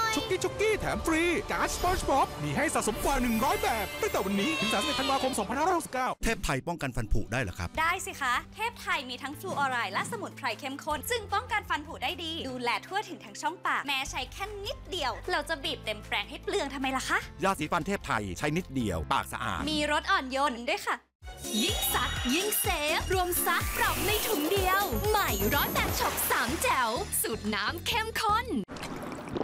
ชุกกี้แถมฟรีการ์ดสปอนจ์บ๊อบมีให้สะสมกว่า100แบบตั้งแต่วันนี้ถึง31 ธันวาคม 2569 เทพไทยป้องกันฟันผุได้เหรอครับได้สิคะเทพไทยมีทั้งฟลูออไรด์และสมุนไพรเข้มข้นซึ่งป้องกันฟันผุได้ดีดูแลทั่วถึงทั้งช่องปากแม้ใช้แค่นิดเดียวเราจะบีบเต็มแปรงให้เปลืองทำไมล่ะคะยาสีฟันเทพไทยใช้นิดเดียวปากสะอาดมีรสอ่อนโยนด้วยค่ะยิ่งซักยิ่งเซฟรวมซักปรับในถุงเดียวใหม่108 ช็อป3 แจ๋วสูตรน้ำเข้มข้น